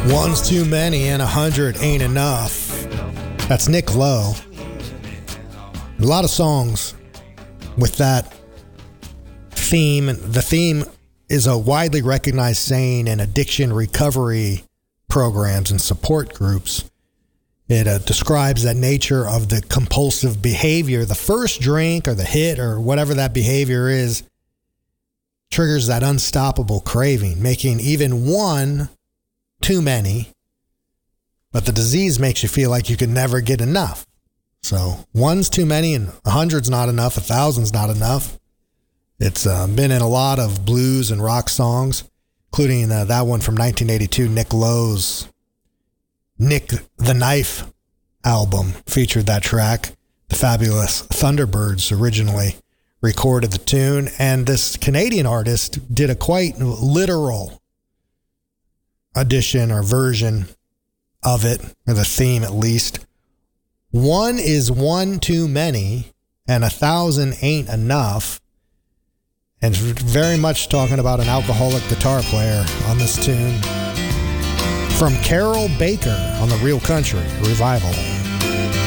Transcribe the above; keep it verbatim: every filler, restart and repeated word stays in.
One's too many and a hundred ain't enough. That's Nick Lowe. A lot of songs with that theme. The theme is a widely recognized saying in addiction recovery programs and support groups. It uh, describes that nature of the compulsive behavior. The first drink or the hit or whatever that behavior is triggers that unstoppable craving, making even one too many. But the disease makes you feel like you can never get enough. So one's too many and a hundred's not enough, a thousand's not enough. It's uh, been in a lot of blues and rock songs, including uh, that one from nineteen eighty-two, Nick Lowe's Nick the Knife album featured that track. The Fabulous Thunderbirds originally recorded the tune, and this Canadian artist did a quite literal edition or version of it, or the theme at least. One is one too many, and a thousand ain't enough. And very much talking about an alcoholic guitar player on this tune. From Carol Baker on the Real Country Revival.